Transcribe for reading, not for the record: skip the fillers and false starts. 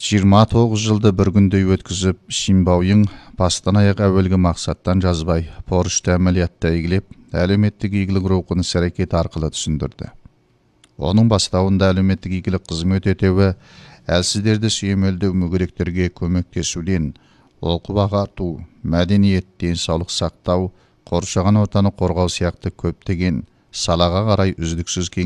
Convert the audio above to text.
29 жылды bir günдөй өткізіп, Шинбаоюң бастан аяқ әуелгі мақсаттан жазбай, порышты әмәлиятта игілеп, әлеуметтік игілік рухын іс-әрекет арқылы түсіндірді. Оның бастауында әлеуметтік игілік қызмет етеуі, әлсіздерді сүйемелдеу, мүгедектерге көмектесуден, оқып ағарту, мәдениет, денсаулық сақтау, қоршаған ортаны қорғау сияқты көптеген салаға қарай үздіксіз